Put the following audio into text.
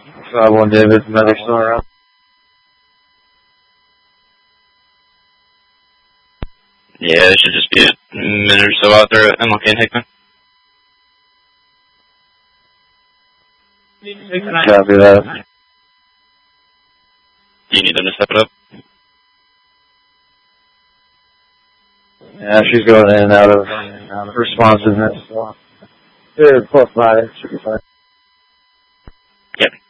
5-1 David, medic still around. Yeah, it should just be a minute or so out there at MLK and Hickman. Copy that. Do you need them to step it up? Yeah, she's going in and out of responsiveness. So. They're +5, should be fine. Yep.